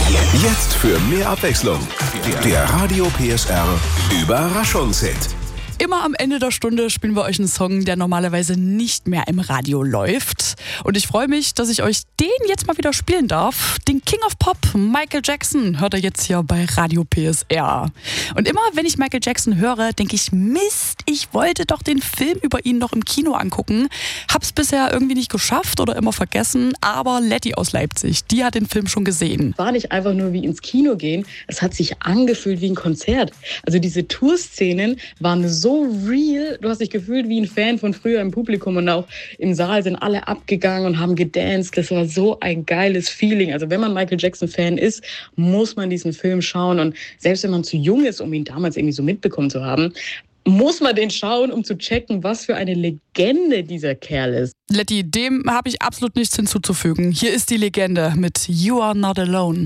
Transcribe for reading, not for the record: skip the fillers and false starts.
Jetzt für mehr Abwechslung. Der Radio PSR Überraschungshit. Immer am Ende der Stunde spielen wir euch einen Song, der normalerweise nicht mehr im Radio läuft. Und ich freue mich, dass ich euch den jetzt mal wieder spielen darf. Den King of Pop, Michael Jackson, hört ihr jetzt hier bei Radio PSR. Und immer, wenn ich Michael Jackson höre, denke ich, Mist, ich wollte doch den Film über ihn noch im Kino angucken. Hab's bisher irgendwie nicht geschafft oder immer vergessen. Aber Letty aus Leipzig, die hat den Film schon gesehen. War nicht einfach nur wie ins Kino gehen, es hat sich angefühlt wie ein Konzert. Also diese Tourszenen waren so real, du hast dich gefühlt wie ein Fan von früher im Publikum und auch im Saal sind alle abgegangen und haben gedanced. Das war so ein geiles Feeling. Also wenn man Michael Jackson-Fan ist, muss man diesen Film schauen und selbst wenn man zu jung ist, um ihn damals irgendwie so mitbekommen zu haben, muss man den schauen, um zu checken, was für eine Legende dieser Kerl ist. Letty, dem habe ich absolut nichts hinzuzufügen. Hier ist die Legende mit You Are Not Alone.